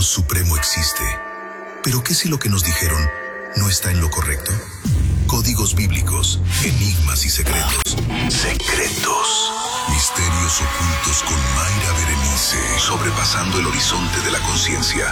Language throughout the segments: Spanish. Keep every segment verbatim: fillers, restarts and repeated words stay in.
supremo existe. ¿Pero qué si lo que nos dijeron no está en lo correcto? Códigos bíblicos, enigmas y secretos. Secretos. Misterios ocultos con Mayra Berenice. Sobrepasando el horizonte de la conciencia.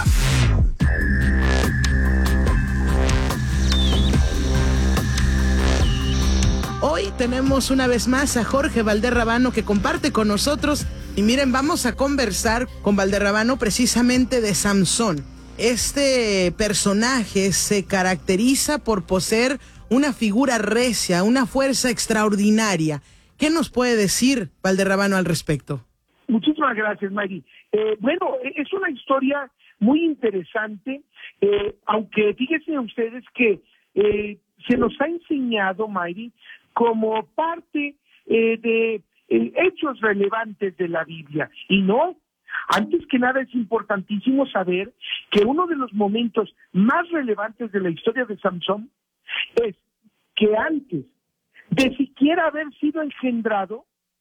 Hoy tenemos una vez más a Jorge Valderrabano que comparte con nosotros. Y miren, vamos a conversar con Valderrabano precisamente de Samson. Este personaje se caracteriza por poseer una figura recia, una fuerza extraordinaria. ¿Qué nos puede decir Valderrabano al respecto? Muchísimas gracias, Mari. Eh, bueno, es una historia muy interesante, eh, aunque fíjense ustedes que eh, se nos ha enseñado, Mari, como parte eh, de eh, hechos relevantes de la Biblia. Y no, antes que nada es importantísimo saber que uno de los momentos más relevantes de la historia de Samson es que antes de siquiera haber sido engendrado,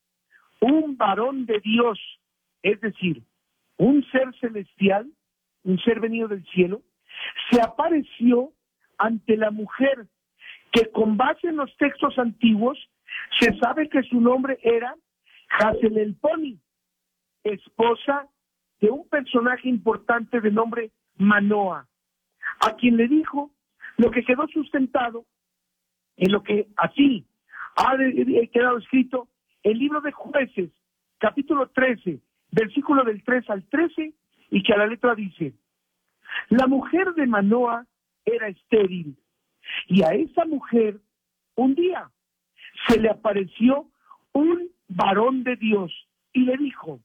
un varón de Dios, es decir, un ser celestial, un ser venido del cielo, se apareció ante la mujer que con base en los textos antiguos se sabe que su nombre era Hazelelponi, esposa de un personaje importante de nombre Manoa, a quien le dijo lo que quedó sustentado en lo que así ha quedado escrito en el libro de Jueces, capítulo trece, versículo del tres al trece, y que a la letra dice: la mujer de Manoa era estéril, y a esa mujer un día se le apareció un varón de Dios y le dijo: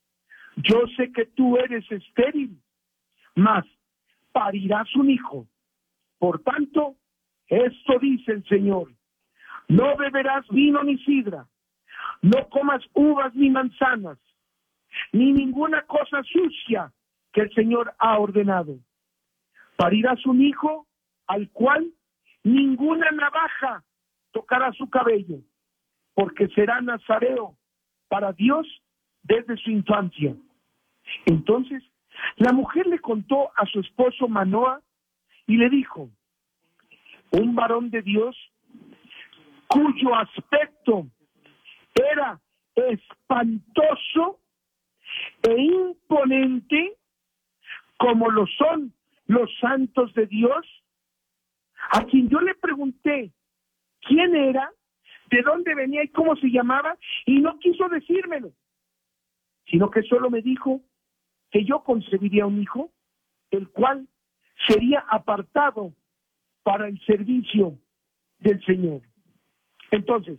yo sé que tú eres estéril, mas parirás un hijo. Por tanto, esto dice el Señor: no beberás vino ni sidra, no comas uvas ni manzanas, ni ninguna cosa sucia que el Señor ha ordenado. Parirás un hijo al cual ninguna navaja tocará su cabello, porque será nazareo para Dios desde su infancia. Entonces, la mujer le contó a su esposo Manoa y le dijo: un varón de Dios cuyo aspecto era espantoso e imponente como lo son los santos de Dios, a quien yo le pregunté quién era, de dónde venía y cómo se llamaba, y no quiso decírmelo, sino que solo me dijo que yo concebiría un hijo, el cual sería apartado para el servicio del Señor. Entonces,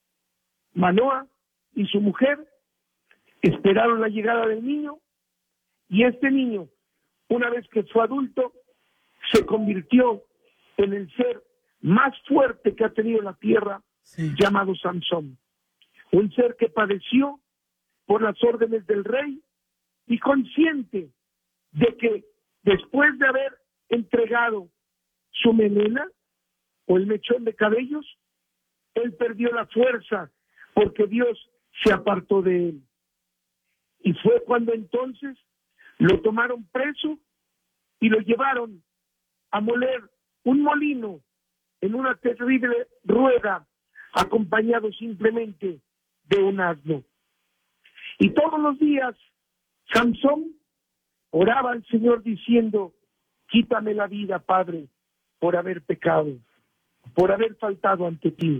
Manoa y su mujer esperaron la llegada del niño, y este niño, una vez que fue adulto, se convirtió en el ser más fuerte que ha tenido la tierra, sí, llamado Samson. Un ser que padeció por las órdenes del rey y consciente de que después de haber entregado su melena o el mechón de cabellos, él perdió la fuerza porque Dios se apartó de él. Y fue cuando entonces lo tomaron preso y lo llevaron a moler un molino en una terrible rueda, acompañado simplemente de un asno. Y todos los días Samson oraba al Señor diciendo: quítame la vida, Padre, por haber pecado, por haber faltado ante ti.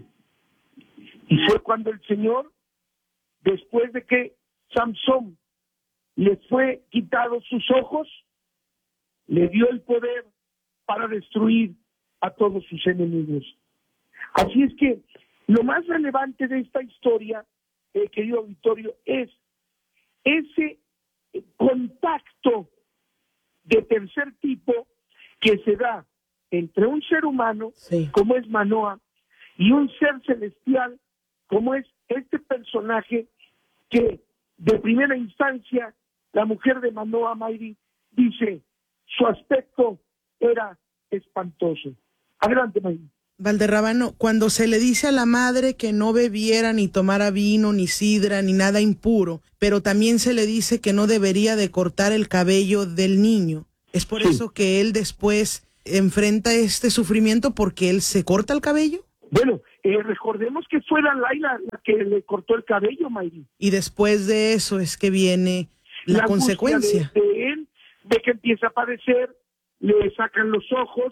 Y fue cuando el Señor, después de que Samson le fue quitado sus ojos, le dio el poder para destruir a todos sus enemigos. Así es que lo más relevante de esta historia, eh, querido auditorio, es ese contacto de tercer tipo que se da entre un ser humano, sí, como es Manoa, y un ser celestial como es este personaje que de primera instancia la mujer de Manoa, Mayri, dice su aspecto era espantoso. Adelante, Mayri. Valderrabano, cuando se le dice a la madre que no bebiera ni tomara vino, ni sidra, ni nada impuro, pero también se le dice que no debería de cortar el cabello del niño, ¿Es por Sí. eso que él después enfrenta este sufrimiento porque él se corta el cabello? Bueno, eh, recordemos que fue la Laila la que le cortó el cabello, Mayri. Y después de eso es que viene la, angustia consecuencia. De, de él, de que empieza a padecer, le sacan los ojos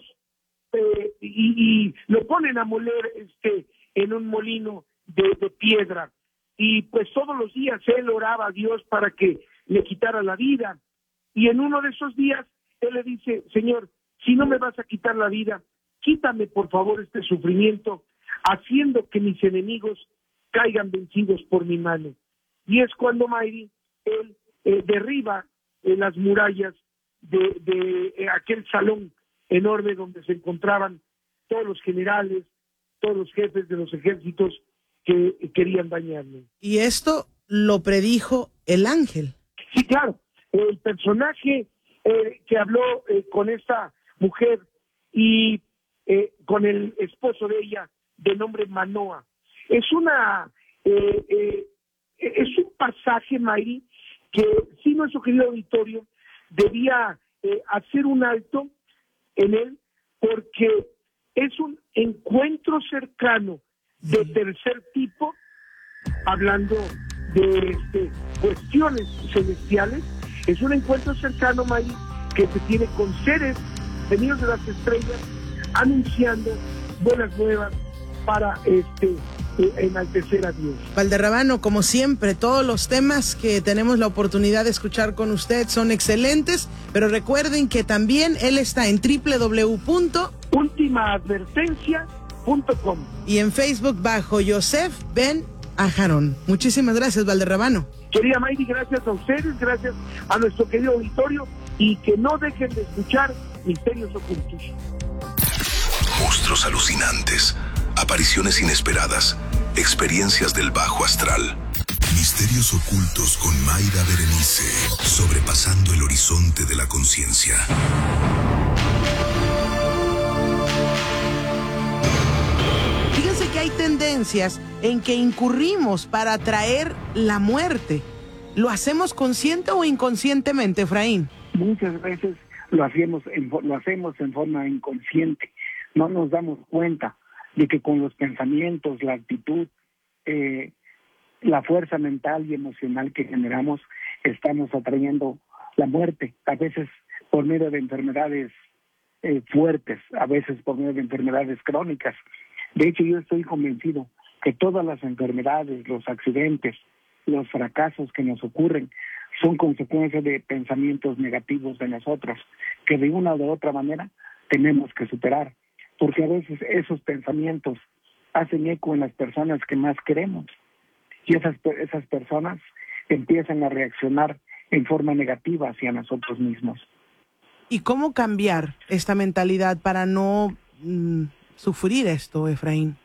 eh, y, y lo ponen a moler este en un molino de, de piedra. Y pues todos los días él oraba a Dios para que le quitara la vida. Y en uno de esos días él le dice, Señor, si no me vas a quitar la vida, quítame por favor este sufrimiento, haciendo que mis enemigos caigan vencidos por mi mano. Y es cuando Mayri, él eh, derriba eh, las murallas de, de eh, aquel salón enorme donde se encontraban todos los generales, todos los jefes de los ejércitos que eh, querían dañarle. Y esto lo predijo el ángel. Sí, claro, el personaje eh, que habló eh, con esta mujer y eh, con el esposo de ella, de nombre Manoa, es una eh, eh, es un pasaje, Mayri, que sí nuestro querido auditorio debía eh, hacer un alto en él, porque es un encuentro cercano de tercer tipo, hablando de este, cuestiones celestiales. Es un encuentro cercano, Mayri, que se tiene con seres venidos de las estrellas, anunciando buenas nuevas para este eh, enaltecer a Dios. Valderrabano, como siempre, todos los temas que tenemos la oportunidad de escuchar con usted son excelentes, pero recuerden que también él está en doble u doble u doble u punto última advertencia punto com y en Facebook bajo Yosef Ben Ajarón. Muchísimas gracias, Valderrabano. Querida Mayri, gracias a ustedes, gracias a nuestro querido auditorio, y que no dejen de escuchar Misterios Ocultos. Monstruos alucinantes, apariciones inesperadas, experiencias del bajo astral. Misterios ocultos con Mayra Berenice, sobrepasando el horizonte de la conciencia. Fíjense que hay tendencias en que incurrimos para atraer la muerte. ¿Lo hacemos consciente o inconscientemente, Efraín? Muchas veces lo hacemos en, lo hacemos en forma inconsciente. No nos damos cuenta de que con los pensamientos, la actitud, eh, la fuerza mental y emocional que generamos, estamos atrayendo la muerte, a veces por medio de enfermedades eh, fuertes, a veces por medio de enfermedades crónicas. De hecho, yo estoy convencido que todas las enfermedades, los accidentes, los fracasos que nos ocurren son consecuencia de pensamientos negativos de nosotros, que de una u otra manera tenemos que superar, porque a veces esos pensamientos hacen eco en las personas que más queremos, y esas, esas personas empiezan a reaccionar en forma negativa hacia nosotros mismos. ¿Y cómo cambiar esta mentalidad para no mm, sufrir esto, Efraín?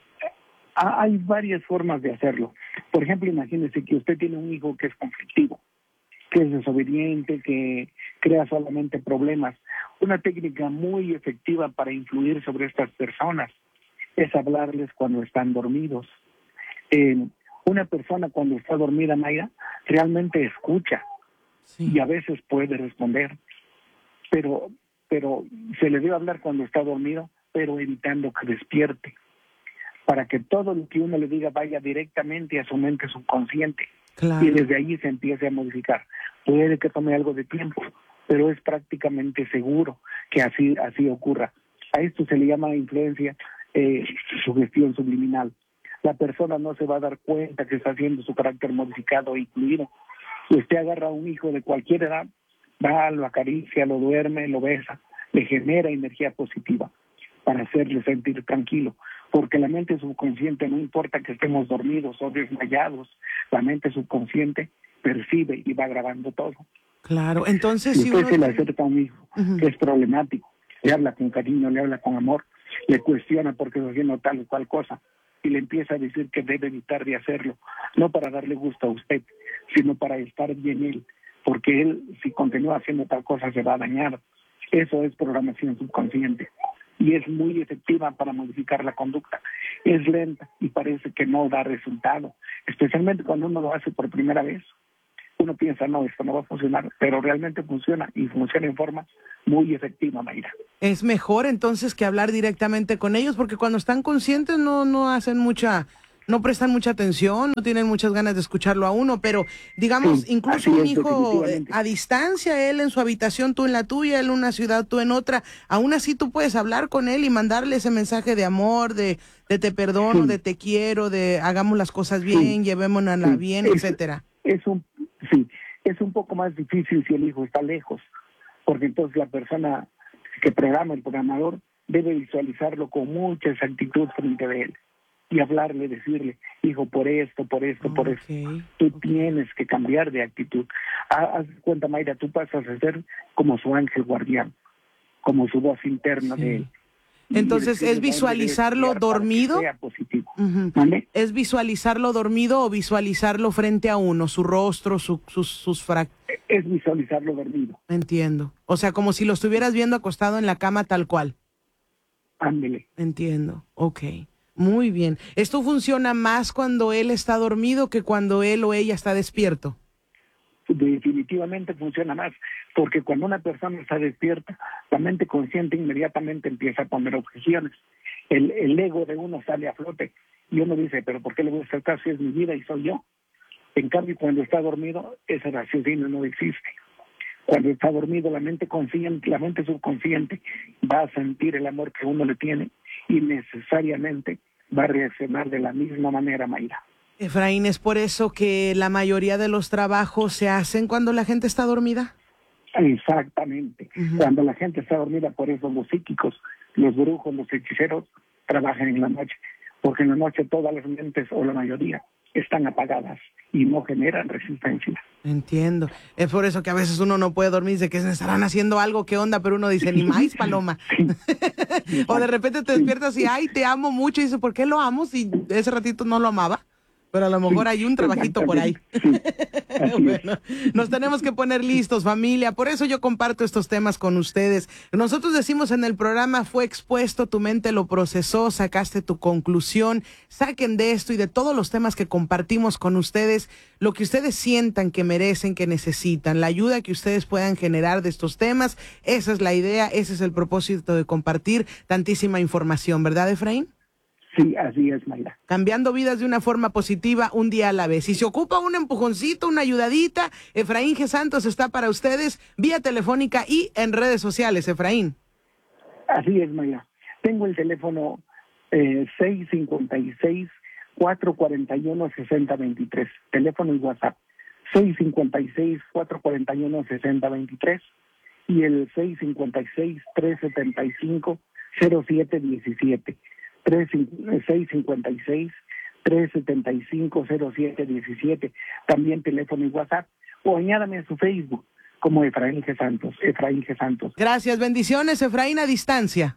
Hay varias formas de hacerlo. Por ejemplo, imagínese que usted tiene un hijo que es conflictivo, que es desobediente, que crea solamente problemas. Una técnica muy efectiva para influir sobre estas personas es hablarles cuando están dormidos. Eh, una persona cuando está dormida, Mayra, realmente escucha, sí, y a veces puede responder, pero, pero se le debe hablar cuando está dormido, pero evitando que despierte, para que todo lo que uno le diga vaya directamente a su mente subconsciente. Claro. Y desde ahí se empiece a modificar. Puede que tome algo de tiempo, pero es prácticamente seguro que así así ocurra. A esto se le llama influencia, eh, sugestión subliminal. La persona no se va a dar cuenta que está haciendo su carácter modificado e incluido. Si usted agarra a un hijo de cualquier edad, va, lo acaricia, lo duerme, lo besa, le genera energía positiva para hacerle sentir tranquilo. Porque la mente subconsciente, no importa que estemos dormidos o desmayados, la mente subconsciente percibe y va grabando todo. Claro, entonces si si usted uno... se le acerca a un hijo uh-huh. que es problemático, le habla con cariño, le habla con amor, le cuestiona por qué está haciendo tal o cual cosa, y le empieza a decir que debe evitar de hacerlo, no para darle gusto a usted, sino para estar bien él, porque él, si continúa haciendo tal cosa, se va a dañar. Eso es programación subconsciente. Y es muy efectiva para modificar la conducta. Es lenta y parece que no da resultado, especialmente cuando uno lo hace por primera vez. uno piensa, no, esto no va a funcionar, pero realmente funciona y funciona en forma muy efectiva, Mayra. Es mejor entonces que hablar directamente con ellos, porque cuando están conscientes no, no hacen mucha, no prestan mucha atención, no tienen muchas ganas de escucharlo a uno, pero digamos, Sí, incluso así un es, hijo eh, definitivamente. a distancia, él en su habitación, tú en la tuya, él en una ciudad, tú en otra, aún así tú puedes hablar con él y mandarle ese mensaje de amor, de, de te perdono, Sí. de te quiero, de hagamos las cosas Sí. bien, llevémonos Sí, bien, es- etcétera. Es un, sí, es un poco más difícil si el hijo está lejos, porque entonces la persona que programa, el programador, debe visualizarlo con mucha exactitud frente a él y hablarle, decirle, hijo, por esto, por esto, por esto. Ok, Tú ok. tienes que cambiar de actitud. Ha- Haz de cuenta, Mayra, tú pasas a ser como su ángel guardián, como su voz interna Sí. de él. Y Entonces, decirle ¿es dónde debe visualizarlo estudiar para que dormido? sea positivo. Ujú. ¿Vale? ¿Es visualizarlo dormido o visualizarlo frente a uno, su rostro, su, sus, sus frac... Es visualizarlo dormido. Entiendo. O sea, como si lo estuvieras viendo acostado en la cama tal cual. Ándele. Entiendo. Ok. Muy bien. ¿Esto funciona más cuando él está dormido que cuando él o ella está despierto? Definitivamente funciona más, porque cuando una persona está despierta, la mente consciente inmediatamente empieza a poner objeciones. El, el ego de uno sale a flote y uno dice, pero ¿por qué le voy a hacer caso si es mi vida y soy yo? En cambio, cuando está dormido, ese raciocinio no existe. Cuando está dormido, la mente consciente, la mente subconsciente va a sentir el amor que uno le tiene y necesariamente va a reaccionar de la misma manera, Mayra. Efraín, ¿es por eso que la mayoría de los trabajos se hacen cuando la gente está dormida? Exactamente. Ujú. Cuando la gente está dormida, por eso los psíquicos, los brujos, los hechiceros trabajan en la noche, porque en la noche todas las mentes o la mayoría están apagadas y no generan resistencia. Entiendo. Es por eso que a veces uno no puede dormir, dice que se estarán haciendo algo, ¿qué onda? Pero uno dice, ni más, paloma. Sí. O de repente te Sí. despiertas y, ay, te amo mucho. Y dices, ¿por qué lo amo si ese ratito no lo amaba? Pero a lo mejor hay un trabajito por ahí. Sí, así es. Bueno, nos tenemos que poner listos, familia. Por eso yo comparto estos temas con ustedes. Nosotros decimos en el programa, fue expuesto, tu mente lo procesó, sacaste tu conclusión. Saquen de esto y de todos los temas que compartimos con ustedes lo que ustedes sientan que merecen, que necesitan, la ayuda que ustedes puedan generar de estos temas. Esa es la idea, ese es el propósito de compartir tantísima información, ¿verdad, Efraín? Sí, así es, Mayra. Cambiando vidas de una forma positiva, un día a la vez. Si se ocupa un empujoncito, una ayudadita, Efraín G. Santos está para ustedes vía telefónica y en redes sociales, Efraín. Así es, Mayra. Tengo el teléfono eh, seis cinco seis, cuatro cuatro uno, seis cero dos tres. Teléfono y WhatsApp. seis cinco seis, cuatro cuatro uno, seis cero dos tres y el seis cinco seis, tres siete cinco, cero siete uno siete. seis cinco seis, tres siete cinco, cero siete uno siete. También teléfono y WhatsApp. O añádame a su Facebook como Efraín G. Santos. Efraín G. Santos. Gracias, bendiciones, Efraín, a distancia.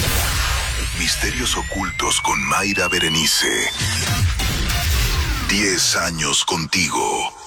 Misterios ocultos con Mayra Berenice. Diez años contigo.